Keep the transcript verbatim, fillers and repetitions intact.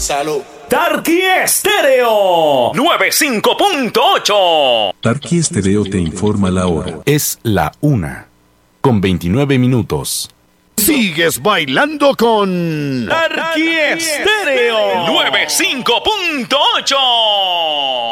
Salud. Tarqui Estéreo noventa y cinco punto ocho. Tarqui Estéreo te informa la hora. Es la una, con veintinueve minutos. Sigues bailando con Tarqui Estéreo noventa y cinco punto ocho.